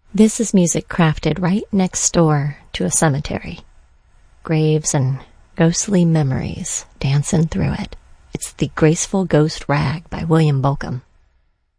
This is music crafted right next door to a cemetery. Graves and ghostly memories dancing through it. It's The Graceful Ghost Rag by William Bolcom.